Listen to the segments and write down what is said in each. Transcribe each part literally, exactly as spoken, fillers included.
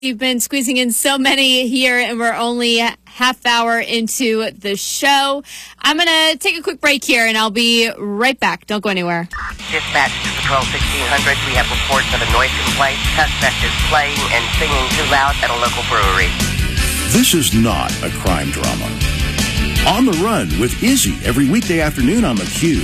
You've been squeezing in so many here, and we're only half hour into the show. I'm going to take a quick break here, and I'll be right back. Don't go anywhere. Dispatch to Patrol sixteen hundred. We have reports of a noise complaint. Suspect is playing and singing too loud at a local brewery. This is not a crime drama. On the Run with Izzy every weekday afternoon on theCUBE.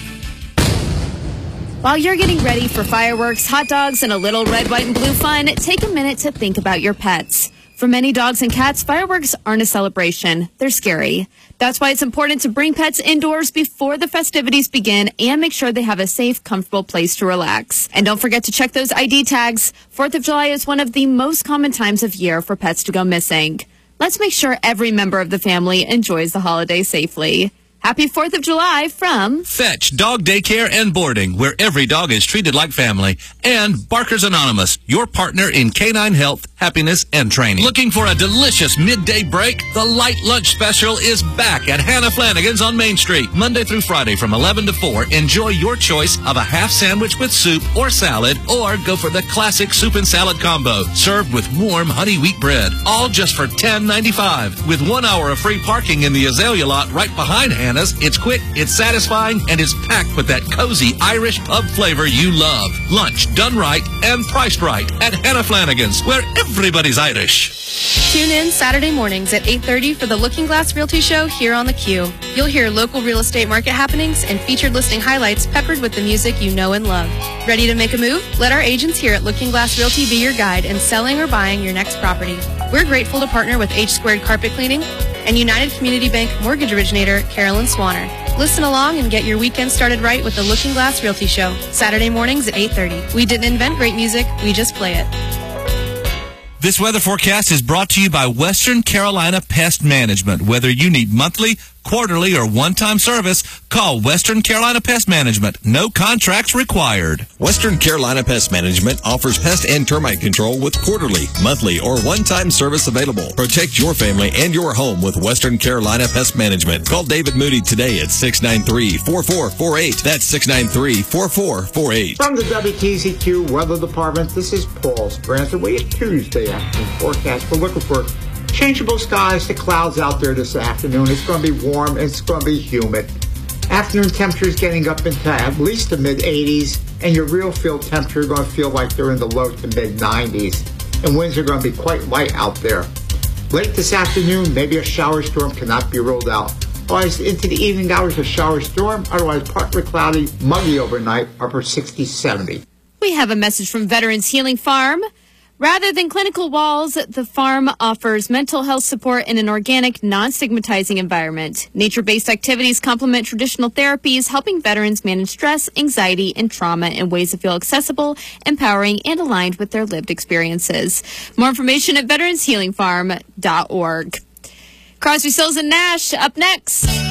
While you're getting ready for fireworks, hot dogs, and a little red, white, and blue fun, take a minute to think about your pets. For many dogs and cats, fireworks aren't a celebration. They're scary. That's why it's important to bring pets indoors before the festivities begin and make sure they have a safe, comfortable place to relax. And don't forget to check those I D tags. fourth of July is one of the most common times of year for pets to go missing. Let's make sure every member of the family enjoys the holiday safely. Happy fourth of July from Fetch Dog Daycare and Boarding, where every dog is treated like family. And Barker's Anonymous, your partner in canine health, happiness, and training. Looking for a delicious midday break? The Light Lunch Special is back at Hannah Flanagan's on Main Street. Monday through Friday from eleven to four. Enjoy your choice of a half sandwich with soup or salad, or go for the classic soup and salad combo, served with warm honey wheat bread. All just for ten ninety-five. With one hour of free parking in the Azalea lot right behind Hannah. It's quick, it's satisfying, and it's packed with that cozy Irish pub flavor you love. Lunch done right and priced right at Hannah Flanagan's, where everybody's Irish. Tune in Saturday mornings at eight thirty for the Looking Glass Realty Show here on theCUBE. You'll hear local real estate market happenings and featured listing highlights peppered with the music you know and love. Ready to make a move? Let our agents here at Looking Glass Realty be your guide in selling or buying your next property. We're grateful to partner with H Squared Carpet Cleaning and United Community Bank mortgage originator Carolyn Swanner. Listen along and get your weekend started right with the Looking Glass Realty Show, Saturday mornings at eight thirty. We didn't invent great music, we just play it. This weather forecast is brought to you by Western Carolina Pest Management. Whether you need monthly, quarterly, or one-time service, call Western Carolina Pest Management. No contracts required. Western Carolina Pest Management offers pest and termite control with quarterly, monthly, or one-time service available. Protect your family and your home with Western Carolina Pest Management. Call David Moody today at six nine three, four four four eight. That's six nine three, four four four eight. From the W T Z Q Weather Department, this is Paul Sprancer. We have Tuesday afternoon forecast. We're looking for changeable skies to clouds out there this afternoon. It's going to be warm. It's going to be humid. Afternoon temperatures getting up into at least the mid eighties, and your real field temperature is going to feel like they're in the low to mid nineties. And winds are going to be quite light out there. Late this afternoon, maybe a shower storm cannot be ruled out. Otherwise, into the evening hours, a shower storm. Otherwise, partly cloudy, muggy overnight, upper sixty, seventy. We have a message from Veterans Healing Farm. Rather than clinical walls, the farm offers mental health support in an organic, non-stigmatizing environment. Nature-based activities complement traditional therapies, helping veterans manage stress, anxiety, and trauma in ways that feel accessible, empowering, and aligned with their lived experiences. More information at veterans healing farm dot org. Crosby, Stills and Nash up next.